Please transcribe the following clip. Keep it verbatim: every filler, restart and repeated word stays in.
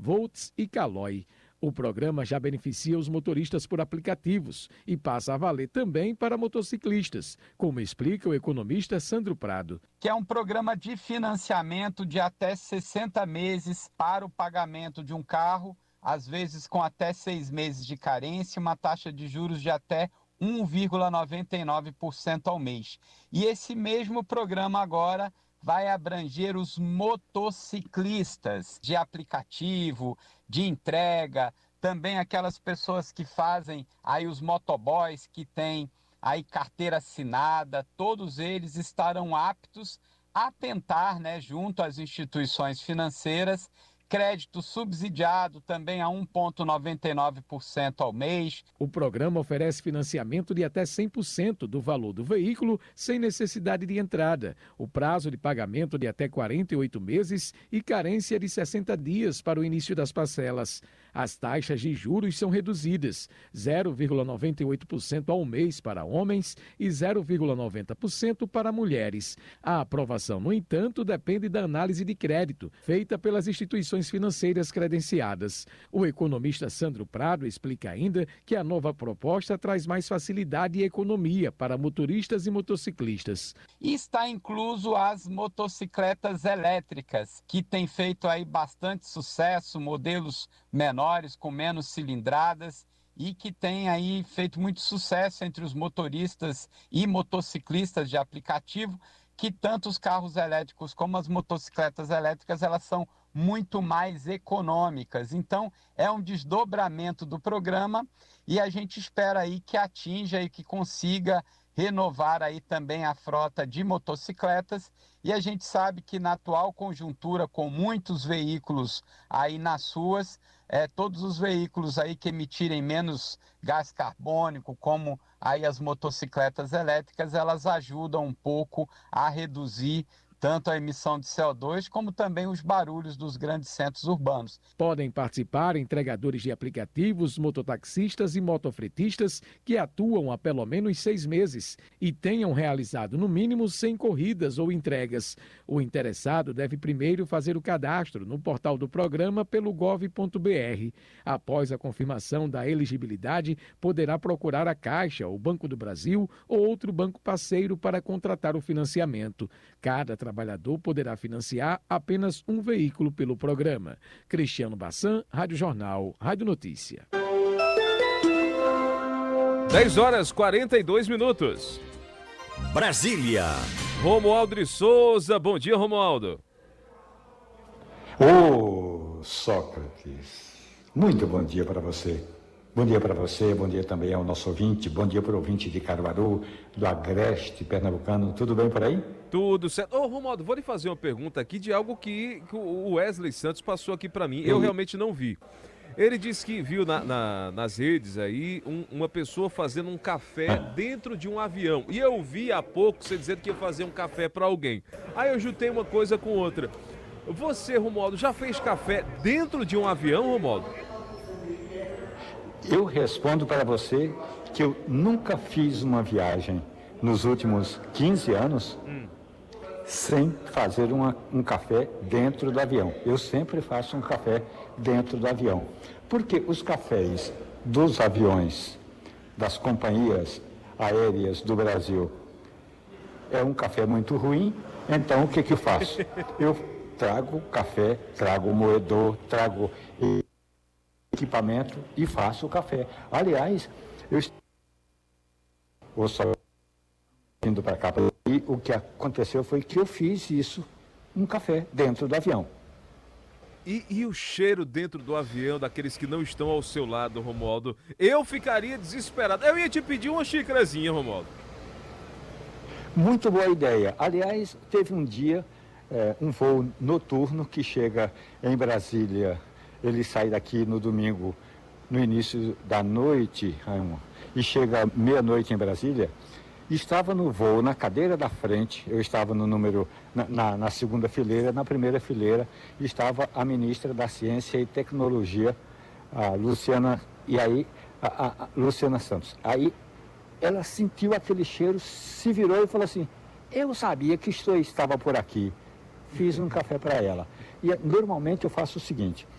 Volts e Caloi. O programa já beneficia os motoristas por aplicativos e passa a valer também para motociclistas, como explica o economista Sandro Prado. Que é um programa de financiamento de até sessenta meses para o pagamento de um carro, às vezes com até seis meses de carência, uma taxa de juros de até um vírgula noventa e nove por cento ao mês. E esse mesmo programa agora vai abranger os motociclistas de aplicativo, de entrega, também aquelas pessoas que fazem aí os motoboys, que têm aí carteira assinada, todos eles estarão aptos a tentar, né, junto às instituições financeiras, crédito subsidiado também a um vírgula noventa e nove por cento ao mês. O programa oferece financiamento de até cem por cento do valor do veículo sem necessidade de entrada, o prazo de pagamento de até quarenta e oito meses e carência de sessenta dias para o início das parcelas. As taxas de juros são reduzidas, zero vírgula noventa e oito por cento ao mês para homens e zero vírgula noventa por cento para mulheres. A aprovação, no entanto, depende da análise de crédito feita pelas instituições financeiras credenciadas. O economista Sandro Prado explica ainda que a nova proposta traz mais facilidade e economia para motoristas e motociclistas. E está incluso as motocicletas elétricas, que têm feito aí bastante sucesso, modelos menores, com menos cilindradas, e que têm aí feito muito sucesso entre os motoristas e motociclistas de aplicativo, que tanto os carros elétricos como as motocicletas elétricas, elas são muito mais econômicas. Então, é um desdobramento do programa e a gente espera aí que atinja e que consiga renovar aí também a frota de motocicletas, e a gente sabe que na atual conjuntura, com muitos veículos aí nas ruas, é, todos os veículos aí que emitirem menos gás carbônico, como aí as motocicletas elétricas, elas ajudam um pouco a reduzir tanto a emissão de C O dois como também os barulhos dos grandes centros urbanos. Podem participar entregadores de aplicativos, mototaxistas e motofretistas que atuam há pelo menos seis meses e tenham realizado no mínimo cem corridas ou entregas. O interessado deve primeiro fazer o cadastro no portal do programa pelo gov ponto br. Após a confirmação da elegibilidade, poderá procurar a Caixa, o Banco do Brasil ou outro banco parceiro para contratar o financiamento. Cada trabalhador poderá financiar apenas um veículo pelo programa. Cristiano Bassan, Rádio Jornal, Rádio Notícia. dez horas e quarenta e dois minutos. Brasília. Romualdo de Souza, bom dia, Romualdo. Ô, Sócrates, muito bom dia para você. Bom dia para você, bom dia também ao nosso ouvinte, bom dia para o ouvinte de Caruaru, do Agreste Pernambucano, tudo bem por aí? Tudo certo. Ô, Romualdo, vou lhe fazer uma pergunta aqui de algo que, que o Wesley Santos passou aqui para mim, eu realmente não vi. Ele disse que viu na, na, nas redes aí um, uma pessoa fazendo um café dentro de um avião. E eu vi há pouco você dizendo que ia fazer um café para alguém. Aí eu juntei uma coisa com outra. Você, Romualdo, já fez café dentro de um avião, Romualdo? Eu respondo para você que eu nunca fiz uma viagem nos últimos quinze anos hum. sem fazer uma, um café dentro do avião. Eu sempre faço um café dentro do avião. Porque os cafés dos aviões, das companhias aéreas do Brasil, é um café muito ruim, então o que que eu faço? Eu trago café, trago moedor, trago equipamento e faço o café. Aliás, eu estou só indo para cá, e o que aconteceu foi que eu fiz isso, um café dentro do avião. E, e o cheiro dentro do avião, daqueles que não estão ao seu lado, Romualdo? Eu ficaria desesperado. Eu ia te pedir uma xícarazinha, Romualdo. Muito boa ideia. Aliás, teve um dia, é, um voo noturno que chega em Brasília. Ele sai daqui no domingo, no início da noite, e chega meia-noite em Brasília. Estava no voo, na cadeira da frente, eu estava no número, na, na, na segunda fileira, na primeira fileira, estava a ministra da Ciência e Tecnologia, a Luciana, e aí, a, a, a Luciana Santos. Aí ela sentiu aquele cheiro, se virou e falou assim, eu sabia que isto estava por aqui, fiz um café para ela. E normalmente eu faço o seguinte,